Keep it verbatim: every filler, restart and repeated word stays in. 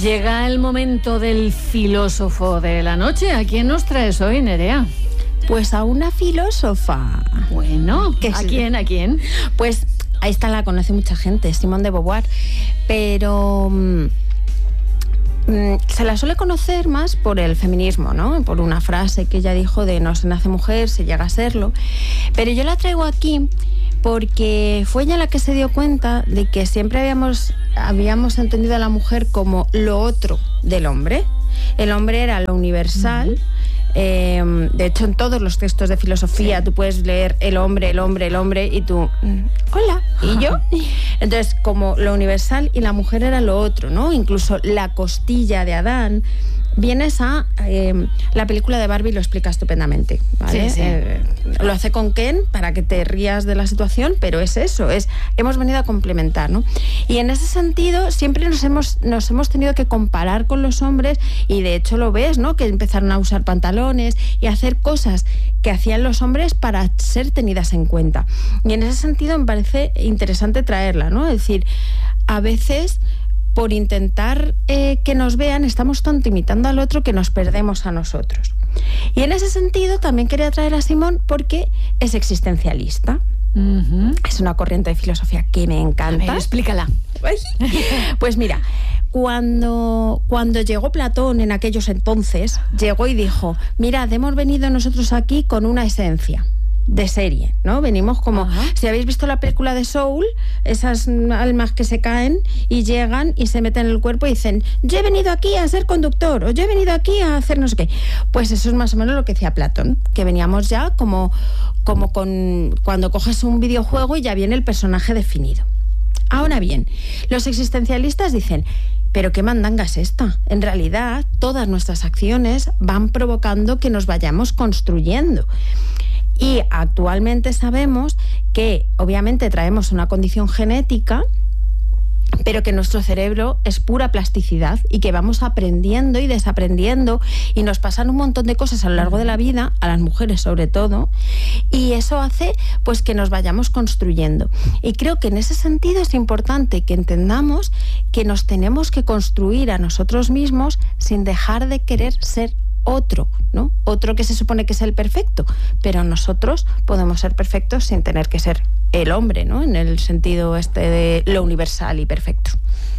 Llega el momento del filósofo de la noche. ¿A quién nos traes hoy, Nerea? Pues a una filósofa. Bueno, ¿a es... quién? ¿A quién? Pues ahí está, la conoce mucha gente, Simone de Beauvoir, pero mmm, se la suele conocer más por el feminismo, ¿no? Por una frase que ella dijo de no se nace mujer, se llega a serlo. Pero yo la traigo aquí porque fue ella la que se dio cuenta de que siempre habíamos, habíamos entendido a la mujer como lo otro del hombre. El hombre era lo universal. Uh-huh. Eh, de hecho, en todos los textos de filosofía sí. Tú puedes leer el hombre, el hombre, el hombre y tú, hola, ¿y yo? Entonces, como lo universal y la mujer era lo otro, ¿no? Incluso la costilla de Adán. Vienes a eh, la película de Barbie, lo explica estupendamente, ¿vale? Sí, sí. Eh, lo hace con Ken para que te rías de la situación, pero es eso, es hemos venido a complementar, ¿no? Y en ese sentido siempre nos hemos, nos hemos tenido que comparar con los hombres y de hecho lo ves, ¿no? Que empezaron a usar pantalones y a hacer cosas que hacían los hombres para ser tenidas en cuenta. Y en ese sentido me parece interesante traerla, ¿no? Es decir, a veces por intentar eh, que nos vean, estamos tanto imitando al otro que nos perdemos a nosotros. Y en ese sentido también quería traer a Simón porque es existencialista. Uh-huh. Es una corriente de filosofía que me encanta. A ver, explícala. Pues mira, cuando, cuando llegó Platón en aquellos entonces, llegó y dijo, mirad, hemos venido nosotros aquí con una esencia de serie, ¿no? Venimos como, uh-huh. Si habéis visto la película de Soul, esas almas que se caen y llegan y se meten en el cuerpo y dicen, yo he venido aquí a ser conductor, o yo he venido aquí a hacer no sé qué. Pues eso es más o menos lo que decía Platón, que veníamos ya como, como con cuando coges un videojuego y ya viene el personaje definido. Ahora bien, los existencialistas dicen, pero qué mandanga es esta. En realidad, todas nuestras acciones van provocando que nos vayamos construyendo. Y actualmente sabemos que obviamente traemos una condición genética, pero que nuestro cerebro es pura plasticidad y que vamos aprendiendo y desaprendiendo y nos pasan un montón de cosas a lo largo de la vida, a las mujeres sobre todo, y eso hace pues que nos vayamos construyendo. Y creo que en ese sentido es importante que entendamos que nos tenemos que construir a nosotros mismos sin dejar de querer ser otro, ¿no? Otro que se supone que es el perfecto, pero nosotros podemos ser perfectos sin tener que ser el hombre, ¿no? En el sentido este de lo universal y perfecto.